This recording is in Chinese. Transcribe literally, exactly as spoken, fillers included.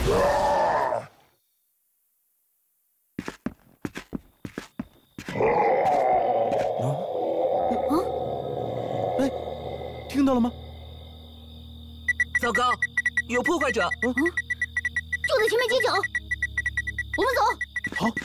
哎，听到了吗？ 糟糕，有破坏者！ 嗯，就在前面街角，我们走。 好。